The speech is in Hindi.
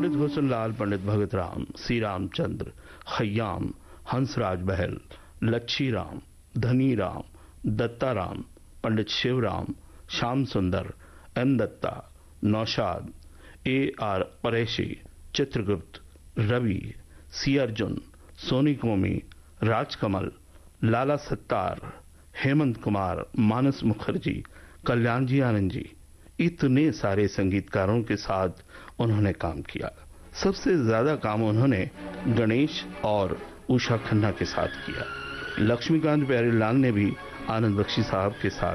पंडित हुस्नलाल, पंडित भगत राम, सी रामचंद्र, खयाम, हंसराज बहल, लच्छी राम, धनी राम, दत्ता राम, पंडित शिवराम, श्याम सुंदर, एम दत्ता, नौशाद, AR परेशी, चित्रगुप्त, रवि, सी अर्जुन, सोनी कोमी, राजकमल, लाला सत्तार, हेमंत कुमार, मानस मुखर्जी, कल्याण जी आनंद जी, इतने सारे संगीतकारों के साथ उन्होंने काम किया। सबसे ज्यादा काम उन्होंने गणेश और उषा खन्ना के साथ किया। लक्ष्मीकांत प्यारेलाल ने भी आनंद बख्शी साहब के साथ